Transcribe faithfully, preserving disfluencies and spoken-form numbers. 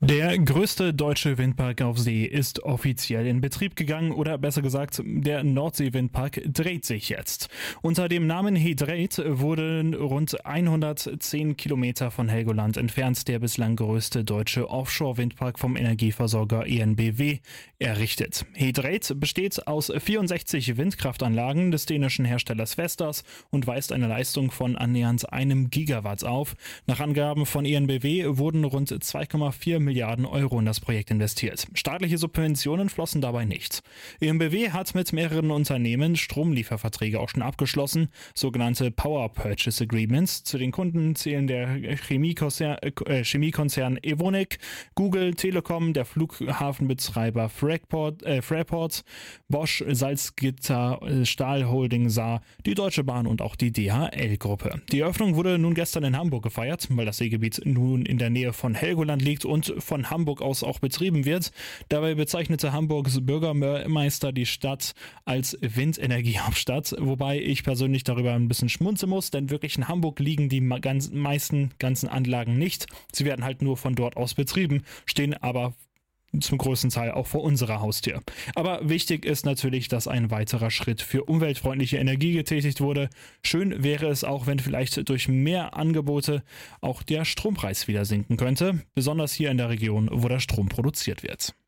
Der größte deutsche Windpark auf See ist offiziell in Betrieb gegangen oder besser gesagt, der Nordsee-Windpark dreht sich jetzt. Unter dem Namen He dreht wurde rund hundertzehn Kilometer von Helgoland entfernt der bislang größte deutsche Offshore-Windpark vom Energieversorger E N B W errichtet. He dreht besteht aus vierundsechzig Windkraftanlagen des dänischen Herstellers Vestas und weist eine Leistung von annähernd einem Gigawatt auf. Nach Angaben von E N B W wurden rund zwei Komma vier Milliarden Euro in das Projekt investiert. Staatliche Subventionen flossen dabei nicht. E N B W hat mit mehreren Unternehmen Stromlieferverträge auch schon abgeschlossen, sogenannte Power Purchase Agreements. Zu den Kunden zählen der Chemiekonzern, äh, Chemiekonzern Evonik, Google, Telekom, der Flughafenbetreiber Fraport, äh, Fraport, Bosch, Salzgitter, Stahl Holding Saar, die Deutsche Bahn und auch die D H L-Gruppe. Die Eröffnung wurde nun gestern in Hamburg gefeiert, weil das Seegebiet nun in der Nähe von Helgoland liegt und von Hamburg aus auch betrieben wird. Dabei bezeichnete Hamburgs Bürgermeister die Stadt als Windenergiehauptstadt, wobei ich persönlich darüber ein bisschen schmunzeln muss, denn wirklich in Hamburg liegen die ganz, meisten ganzen Anlagen nicht. Sie werden halt nur von dort aus betrieben, stehen aber zum größten Teil auch vor unserer Haustür. Aber wichtig ist natürlich, dass ein weiterer Schritt für umweltfreundliche Energie getätigt wurde. Schön wäre es auch, wenn vielleicht durch mehr Angebote auch der Strompreis wieder sinken könnte, besonders hier in der Region, wo der Strom produziert wird.